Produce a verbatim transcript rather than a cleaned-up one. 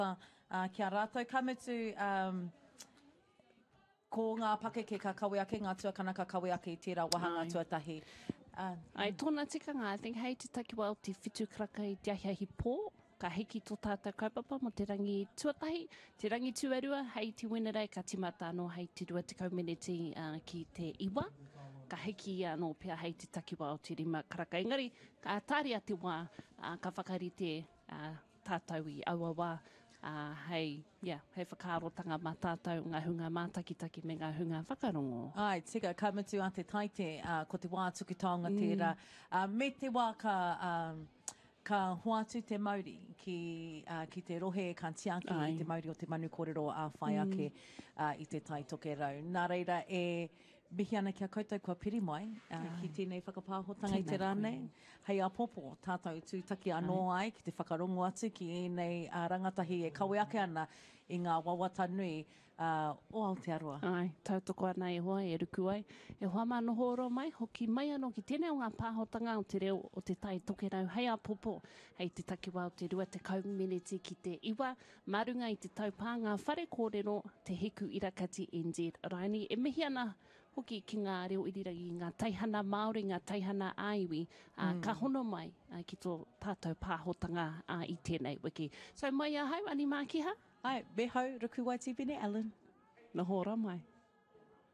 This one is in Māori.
Uh, kia rātou kamutu, um, ko ngā pake ke ka kawe ake, ngā tuakana ka kawe ake i tērā wahanga tuatahi. Uh, Ai, tōna tikanga, I think hei te takiwa o te whitu kraka i te ahi pō, ka hiki tō tātou kaupapa mo te rangi tuatahi, te rangi tuarua, hei te wenerei ka timata anō hei te rua te kaumeneti uh, ki te iwa, ka hiki anō pia hei te takiwa o te rima kraka. Engari, ka tāria te wā, uh, ka whakarite uh, tātou i auawa, Uh, hei, yeah, hei whakaarotanga mā tātou ngā hunga mātakitaki me ngā hunga whakarongo. Ai, tika, ka mutu a te taite, uh, ko te wā tukitanga mm. tērā. Uh, me te wā ka, um, ka hoatu te Māori ki, uh, ki te rohe e Kantiaki i te Māori o te manu kōrero a whai ake mm. uh, i te tai toke rau. Nā reira e mihi ana kia koutou kua piri mai uh, ki tēnei whakapāhotanga i te rānei. Hei a popo, tātou tūtaki anō ai, ai ki te whakarongo atu ki nei uh, rangatahi e kawe ake ana i ngā wawata nui uh, o Aotearoa. Ai, tautoko ana e hoa, e ruku ai. E hoa mā noho oro mai, hoki mai anō ki tēnei o ngā pāhotanga o te reo o te tai toke rau. Hei a popo, hei te takiwa o te rua te kaumeneti ki te iwa, marunga i te taupā ngā whare kōrero, te hiku irakati N Z Raini. E mihi ana hoki ki ngā reo iriragi, ngā taihana Māori, ngā taihana aiwi, uh, mm. ka hono mai uh, ki tō tātou pāhotanga uh, i tēnei wiki. So mai a hau, ani mākiha? Ai, me hau, ruku wai tibine, Ellen. Nā hōra mai.